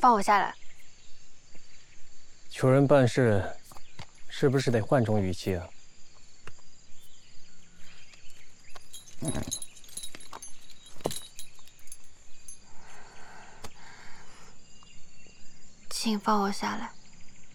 放我下来。 求人办事，是不是得换种语气啊？ 请放我下来。